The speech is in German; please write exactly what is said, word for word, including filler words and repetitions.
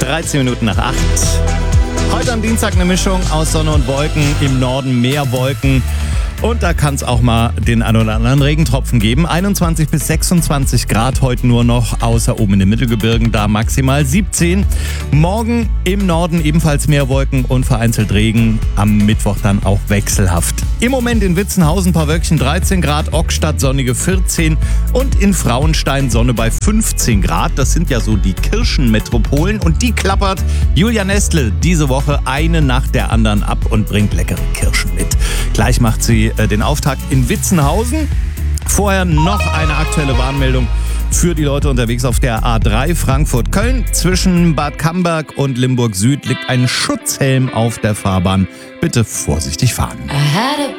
dreizehn Minuten nach acht. Heute am Dienstag eine Mischung aus Sonne und Wolken. Im Norden mehr Wolken. Und da kann es auch mal den ein oder anderen Regentropfen geben. einundzwanzig bis sechsundzwanzig Grad heute nur noch, außer oben in den Mittelgebirgen, da maximal siebzehn. Morgen im Norden ebenfalls mehr Wolken und vereinzelt Regen. Am Mittwoch dann auch wechselhaft. Im Moment in Witzenhausen ein paar Wölkchen, dreizehn Grad, Ockstadt sonnige vierzehn und in Frauenstein Sonne bei fünfzehn Grad. Das sind ja so die Kirschenmetropolen und die klappert Julia Nestle diese Woche eine nach der anderen ab und bringt leckere Kirschen mit. Gleich macht sie den Auftakt in Witzenhausen. Vorher noch eine aktuelle Warnmeldung für die Leute unterwegs auf der A drei Frankfurt-Köln. Zwischen Bad Camberg und Limburg Süd liegt ein Schutzhelm auf der Fahrbahn. Bitte vorsichtig fahren.